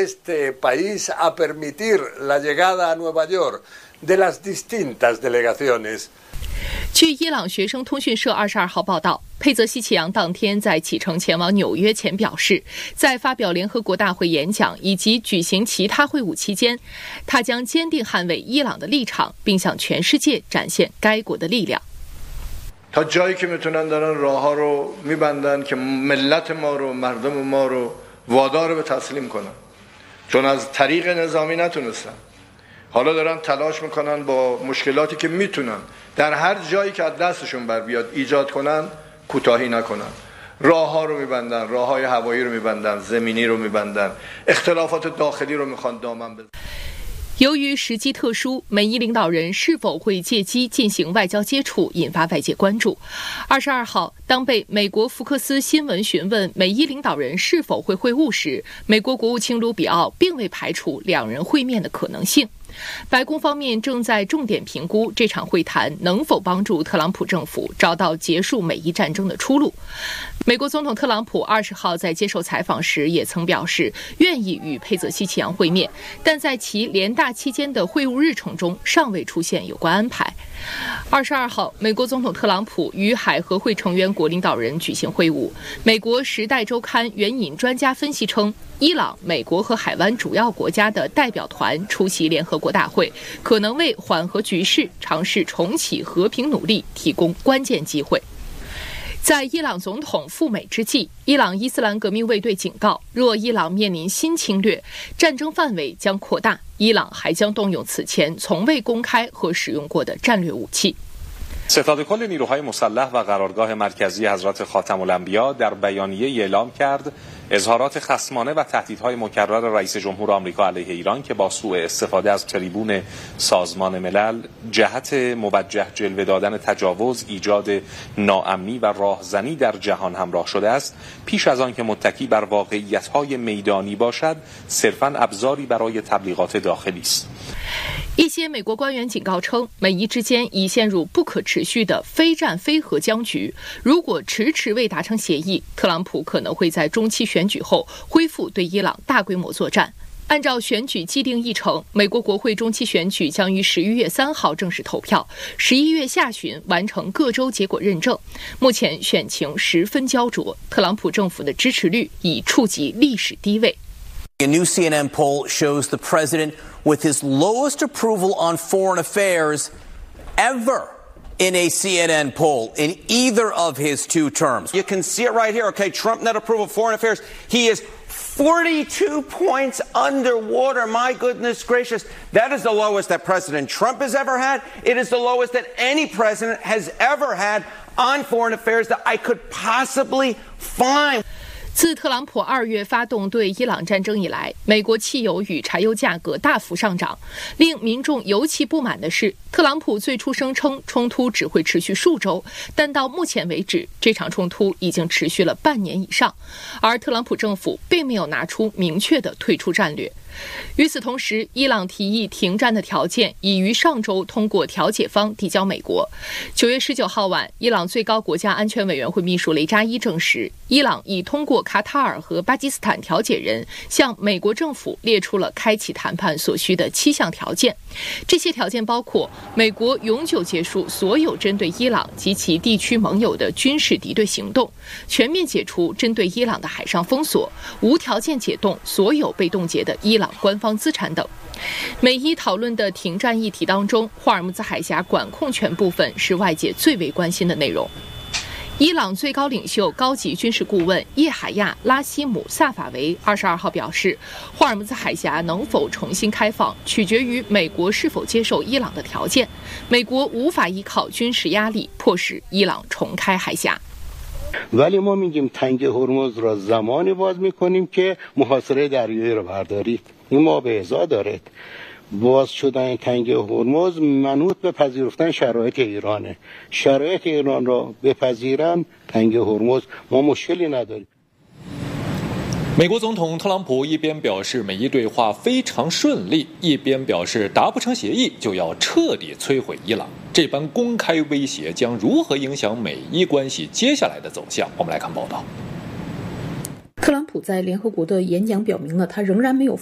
este país a permitir la llegada a Nueva York de las distintas delegaciones。 据伊朗学生通讯社22号报道，佩泽西奇扬当天在启程前往纽约前表示，在发表联合国大会演讲以及举行其他会晤期间，他将坚定捍卫伊朗的立场，并向全世界展现该国的力量。 تا جایی که میتونن دارن راهها رو میبندن که ملت ما رو مردم ما رو وادار به تسلیم کنن چون از طریق نظامی نتونستن حالا دارن تلاش میکنن با مشکلاتی که میتونن در هر جایی که از دستشون بر بیاد ایجاد کنن کوتاهی نکنن راهها رو میبندن راههای هوایی رو میبندن زمینی رو میبندن اختلافات داخلی رو میخوان دامن بزنن。 由于时机特殊，美伊领导人是否会借机进行外交接触，引发外界关注。22号，当被美国福克斯新闻询问美伊领导人是否会会晤时，美国国务卿卢比奥并未排除两人会面的可能性。白宫方面正在重点评估这场会谈能否帮助特朗普政府找到结束美伊战争的出路。美国总统特朗普20号在接受采访时也曾表示愿意与佩泽西奇扬会面，但在其联大期间的会晤日程中尚未出现有关安排。22号，美国总统特朗普与海合会成员国领导人举行会晤。美国《时代周刊》援引专家分析称，伊朗、美国和海湾主要国家的代表团出席联合国大会，可能为缓和局势、尝试重启和平努力提供关键机会。在伊朗总统赴美之际，伊朗伊斯兰革命卫队警告，若伊朗面临新侵略，战争范围将扩大，伊朗还将动用此前从未公开和使用过的战略武器。 ستاد کل نیروهای مسلح و قرارگاه مرکزی حضرت خاتم الانبیا در بیانیه اعلام کرد اظهارات خصمانه و تهدیدهای مکرر رئیس جمهور آمریکا علیه ایران که با سوء استفاده از تریبون سازمان ملل جهت موجه جلوه دادن تجاوز، ایجاد ناامنی و راهزنی در جهان همراه شده است، پیش از آن که متکی بر واقعیت‌های میدانی باشد، صرفاً ابزاری برای تبلیغات داخلی است. 一些美国官员警告称，美伊之间已陷入不可持续的非战非和僵局。如果迟迟未达成协议，特朗普可能会在中期选举后恢复对伊朗大规模作战。按照选举既定议程，美国国会中期选举将于11月3号正式投票，11月下旬完成各州结果认证。目前选情十分焦灼，特朗普政府的支持率已触及历史低位。 A new CNN poll shows the president with his lowest approval on foreign affairs ever in a CNN poll in either of his two terms. You can see it right here. Okay, Trump net approval of foreign affairs. He is 42 points underwater. My goodness gracious. That is the lowest that President Trump has ever had. It is the lowest that any president has ever had on foreign affairs that I could possibly find. 自特朗普2月发动对伊朗战争以来，美国汽油与柴油价格大幅上涨。令民众尤其不满的是，特朗普最初声称冲突只会持续数周，但到目前为止，这场冲突已经持续了半年以上，而特朗普政府并没有拿出明确的退出战略。与此同时，伊朗提议停战的条件已于上周通过调解方递交美国。9月19号晚，伊朗最高国家安全委员会秘书雷扎伊证实，伊朗已通过卡塔尔和巴基斯坦调解人向美国政府列出了开启谈判所需的7项条件。这些条件包括美国永久结束所有针对伊朗及其地区盟友的军事敌对行动，全面解除针对伊朗的海上封锁，无条件解冻所有被冻结的伊朗官方资产等。美伊讨论的停战议题当中，霍尔木兹海峡管控权部分是外界最为关心的内容。伊朗最高领袖、高级军事顾问叶海亚·拉希姆·萨法维22号表示，霍尔木兹海峡能否重新开放，取决于美国是否接受伊朗的条件。美国无法依靠军事压力迫使伊朗重开海峡。 ولی ما میگیم تنگ هرمز را زمانی باز میکنیم که محاصره دریایی را بردارید. این ما به ازا دارد. باز شدن تنگ هرمز منوط به پذیرفتن شرایط ایرانه. شرایط ایران را بپذیرن تنگ هرمز ما مشکلی نداریم. 美国总统特朗普一边表示美伊对话非常顺利，一边表示达不成协议就要彻底摧毁伊朗。这般公开威胁将如何影响美伊关系接下来的走向？我们来看报道。 特朗普在联合国的演讲表明了他仍然没有